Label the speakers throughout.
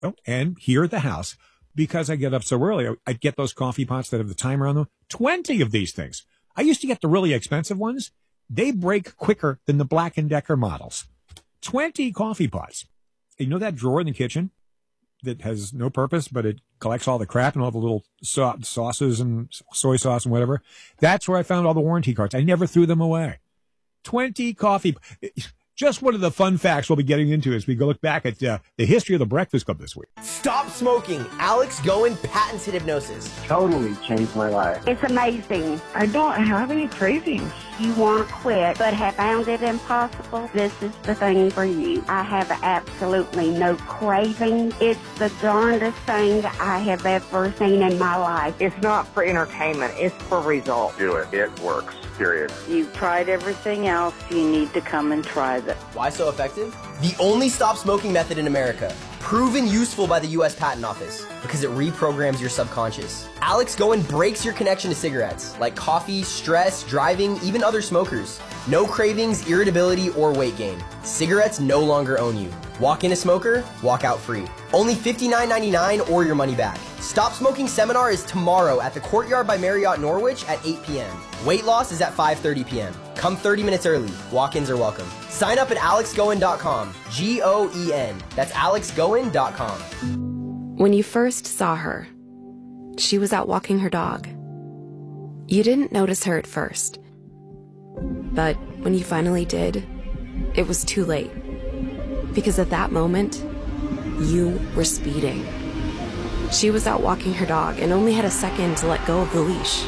Speaker 1: Oh, and here at the house, because I get up so early, I'd get those coffee pots that have the timer on them. 20 of these things. I used to get the really expensive ones. They break quicker than the Black & Decker models. 20 coffee pots. You know that drawer in the kitchen that has no purpose, but it collects all the crap and all the little sauces and soy sauce and whatever? That's where I found all the warranty cards. I never threw them away. 20 coffee. Just one of the fun facts we'll be getting into as we go look back at the history of the Breakfast Club this week.
Speaker 2: Stop smoking. Alex Goen patented hypnosis.
Speaker 3: Totally changed my life.
Speaker 4: It's amazing.
Speaker 5: I don't have any cravings.
Speaker 4: You want to quit, but have found it impossible? This is the thing for you. I have absolutely no cravings. It's the darndest thing I have ever seen in my life.
Speaker 5: It's not for entertainment. It's for results.
Speaker 3: Do it. It works. Period.
Speaker 6: You've tried everything else. You need to come and try that.
Speaker 2: Why so effective? The only stop smoking method in America. Proven useful by the U.S. Patent Office because it reprograms your subconscious. Alex Goen breaks your connection to cigarettes, like coffee, stress, driving, even other smokers. No cravings, irritability, or weight gain. Cigarettes no longer own you. Walk in a smoker, walk out free. Only $59.99 or your money back. Stop Smoking Seminar is tomorrow at the Courtyard by Marriott Norwich at 8 p.m. Weight loss is at 5:30 p.m. Come 30 minutes early. Walk-ins are welcome. Sign up at alexgoen.com. Goen. That's alexgoen.com.
Speaker 7: When you first saw her, she was out walking her dog. You didn't notice her at first. But when you finally did, it was too late. Because at that moment, you were speeding. She was out walking her dog and only had a second to let go of the leash.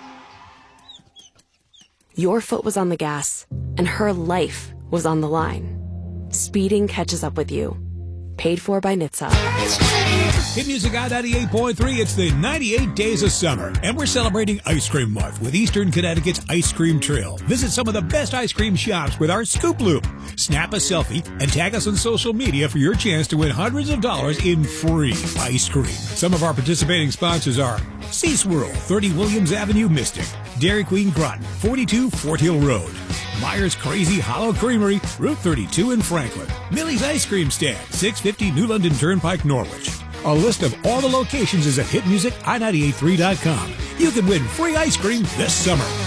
Speaker 7: Your foot was on the gas, and her life was on the line. Speeding catches up with you. Paid for by NHTSA.
Speaker 1: Hit Music on 98.3. It's the 98 Days of Summer, and we're celebrating Ice Cream Month with Eastern Connecticut's Ice Cream Trail. Visit some of the best ice cream shops with our Scoop Loop. Snap a selfie and tag us on social media for your chance to win hundreds of dollars in free ice cream. Some of our participating sponsors are Sea Swirl, 30 Williams Avenue, Mystic; Dairy Queen Groton, 42 Fort Hill Road; Myers Crazy Hollow Creamery, Route 32 in Franklin; Millie's Ice Cream Stand, 650 New London Turnpike, Norwich. A list of all the locations is at hitmusic983.com. You can win free ice cream this summer.